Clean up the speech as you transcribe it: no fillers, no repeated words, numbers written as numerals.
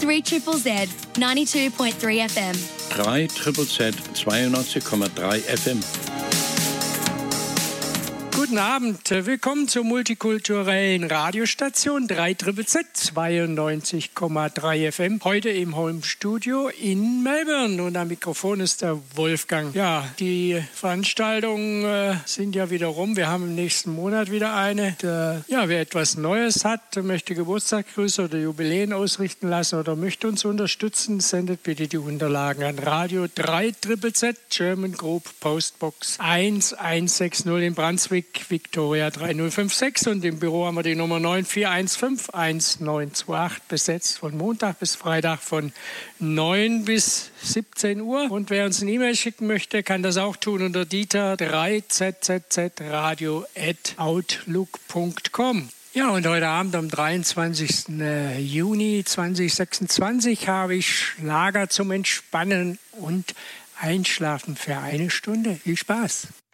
3ZZZ 92.3 FM. 3ZZZ 92,3 FM. Guten Abend, willkommen zur multikulturellen Radiostation 3ZZZ 92,3 FM. Heute im Home-Studio in Melbourne und am Mikrofon ist der Wolfgang. Ja, die Veranstaltungen sind ja wieder rum. Wir haben im nächsten Monat wieder eine. Wer etwas Neues hat, möchte Geburtstagsgrüße oder Jubiläen ausrichten lassen oder möchte uns unterstützen, sendet bitte die Unterlagen an Radio 3ZZZ, German Group, Postbox 1160 in Brunswick, Victoria 3056, und im Büro haben wir die Nummer 94151928 besetzt von Montag bis Freitag von 9 bis 17 Uhr. Und wer uns eine E-Mail schicken möchte, kann das auch tun unter dieter3ZZZradio@outlook.com. Ja, und heute Abend am 23. Juni 2026 habe ich Schlager zum Entspannen und Einschlafen für eine Stunde. Viel Spaß!